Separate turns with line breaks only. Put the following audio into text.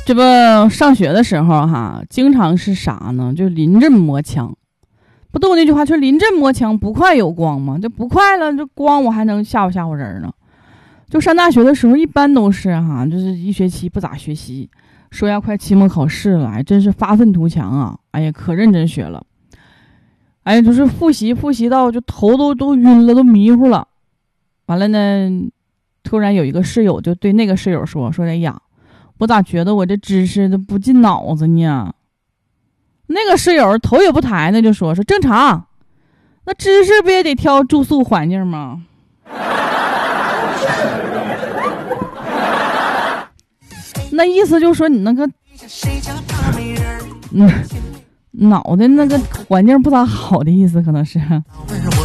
这不上学的时候哈，经常是啥呢？就临阵磨枪，不都有那句话，就是临阵磨枪，不快有光吗？就不快了，这光我还能吓唬人呢。就上大学的时候，一般都是哈，就是一学期不咋学习，说要快期末考试了，还真是发愤图强啊！哎呀，可认真学了，哎呀，就是复习到就头都晕了，都迷糊了。完了呢，突然有一个室友就对那个室友说：“哎呀，我咋觉得我这知识都不进脑子呢？”那个室友头也不抬的就说正常，那知识不也得挑住宿环境吗？那意思就是说你那个脑袋那个环境不咋好的意思，可能是。